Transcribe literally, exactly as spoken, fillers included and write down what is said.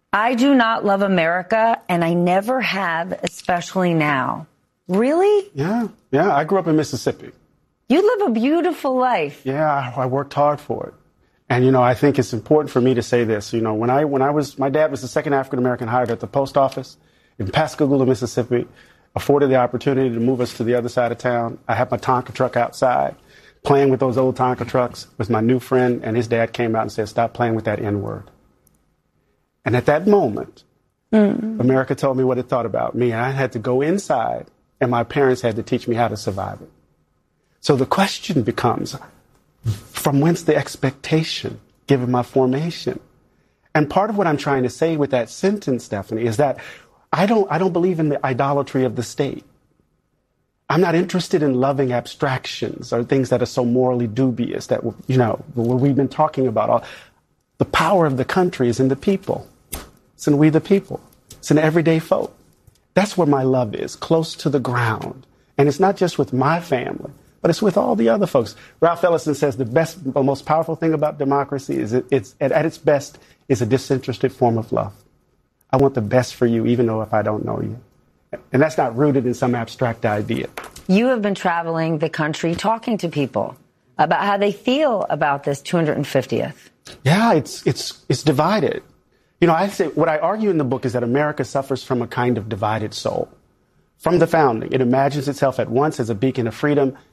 I do not love America, and I never have, especially now. Really? Yeah, yeah. I grew up in Mississippi. You live a beautiful life. Yeah, I, I worked hard for it. And, you know, I think it's important for me to say this. You know, when I when I was, my dad was the second African-American hired at the post office in Pascagoula, Mississippi, afforded the opportunity to move us to the other side of town. I had my Tonka truck outside, playing with those old Tonka trucks with my new friend, and his dad came out and said, stop playing with that N-word. And at that moment, mm. America told me what it thought about me, and I had to go inside, and my parents had to teach me how to survive it. So the question becomes, from whence the expectation, given my formation? And part of what I'm trying to say with that sentence, Stephanie, is that I don't, I don't believe in the idolatry of the state. I'm not interested in loving abstractions or things that are so morally dubious that, you know, what we've been talking about. All, the power of the country is in the people. It's in we the people. It's in everyday folk. That's where my love is, close to the ground. And it's not just with my family, but it's with all the other folks. Ralph Ellison says the best, the most powerful thing about democracy is it, it's at, at its best is a disinterested form of love. I want the best for you, even though if I don't know you. And that's not rooted in some abstract idea. You have been traveling the country talking to people about how they feel about this two hundred fiftieth. Yeah, it's it's it's divided. You know, I say what I argue in the book is that America suffers from a kind of divided soul. From the founding, it imagines itself at once as a beacon of freedom